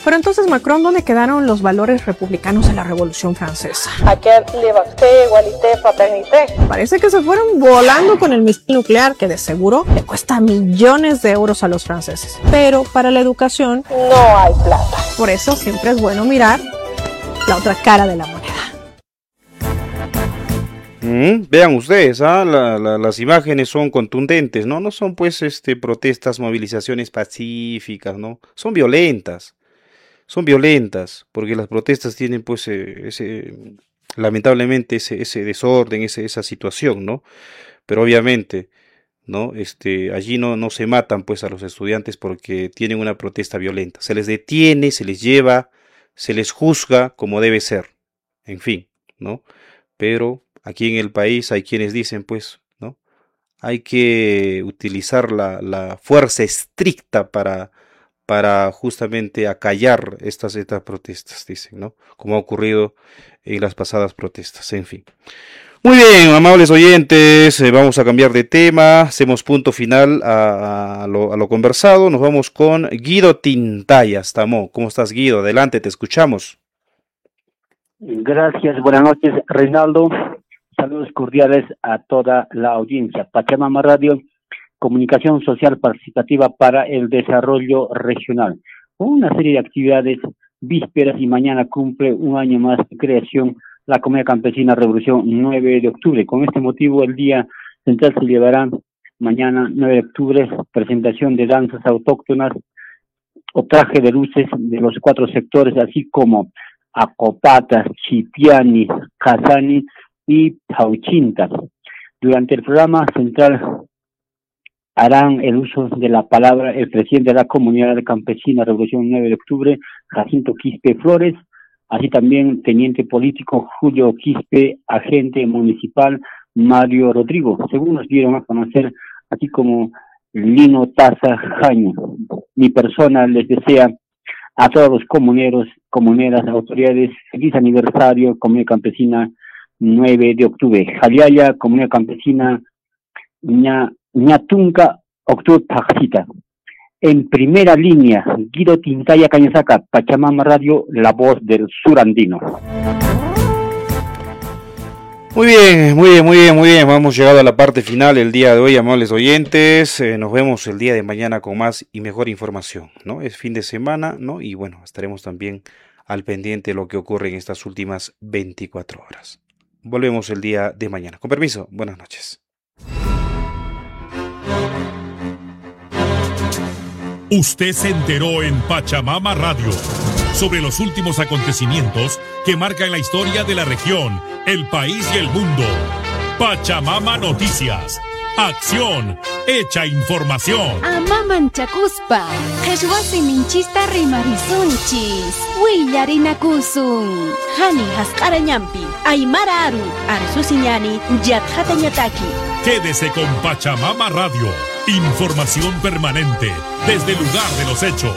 Pero entonces, Macron, ¿dónde quedaron los valores republicanos de la Revolución Francesa? Aquel liberté, igualité, fraternité. Parece que se fueron volando con el misil nuclear, que de seguro le cuesta millones de euros a los franceses. Pero para la educación no hay plata. Por eso siempre es bueno mirar la otra cara de la moneda. Vean ustedes, las imágenes son contundentes, ¿no? No son pues protestas, movilizaciones pacíficas, ¿no? Son violentas, porque las protestas tienen pues lamentablemente ese desorden, esa situación, ¿no? Pero obviamente, ¿no? Allí no se matan pues a los estudiantes porque tienen una protesta violenta, se les detiene, se les lleva, se les juzga como debe ser, en fin, ¿no? Pero aquí en el país hay quienes dicen, pues, ¿no? Hay que utilizar la fuerza estricta para justamente acallar estas protestas, dicen, ¿no? Como ha ocurrido en las pasadas protestas, en fin. Muy bien, amables oyentes, vamos a cambiar de tema, hacemos punto final a lo conversado, nos vamos con Guido Tintayas, Tamo. ¿Cómo estás, Guido? Adelante, te escuchamos. Gracias, buenas noches, Reinaldo. Saludos cordiales a toda la audiencia. Pachamama Radio, comunicación social participativa para el desarrollo regional. Una serie de actividades vísperas y mañana cumple un año más de creación la Comunidad Campesina Revolución 9 de octubre. Con este motivo, el día central se llevará mañana 9 de octubre, presentación de danzas autóctonas, otraje de luces de los 4 sectores, así como Acopata, Chipiani, Casani y Pauchinta. Durante el programa central harán el uso de la palabra el presidente de la Comunidad Campesina Revolución 9 de octubre, Jacinto Quispe Flores, así también teniente político Julio Quispe, agente municipal Mario Rodrigo, según nos dieron a conocer, así como Lino Taza Jaño. Mi persona les desea a todos los comuneros, comuneras, autoridades, feliz aniversario, Comunidad Campesina 9 de octubre. Jaliaya, Comunidad Campesina Ñatunca, octubre Pajita. En primera línea, Guido Tintaya Cañasaca, Pachamama Radio, la voz del sur andino. Muy bien. Hemos llegado a la parte final el día de hoy, amables oyentes. Nos vemos el día de mañana con más y mejor información, ¿no? Es fin de semana, ¿no? Y bueno, estaremos también al pendiente de lo que ocurre en estas últimas 24 horas. Volvemos el día de mañana. Con permiso, buenas noches. Usted se enteró en Pachamama Radio sobre los últimos acontecimientos que marcan la historia de la región, el país y el mundo. Pachamama Noticias. Acción, hecha información. Amaman chakuspa, Jeshwasi minchista rimarisunchis, Willarinakusun, Hani Haskarañampi, Aymara Aru, Arsusiñani, Yatjatañataki. Quédese con Pachamama Radio. Información permanente desde el lugar de los hechos.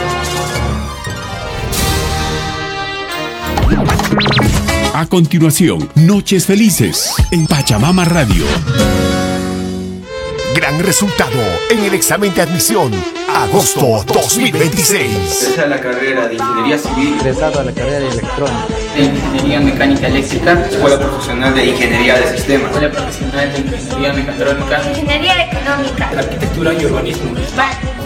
A continuación, Noches Felices en Pachamama Radio. Gran resultado en el examen de admisión, agosto 2026. Ingresé a la carrera de Ingeniería Civil. Ingresado a la carrera de Electrónica. De Ingeniería Mecánica Eléctrica. Escuela Profesional de Ingeniería de Sistemas. Escuela Profesional de Ingeniería Mecatrónica. Ingeniería Económica. Arquitectura y Urbanismo.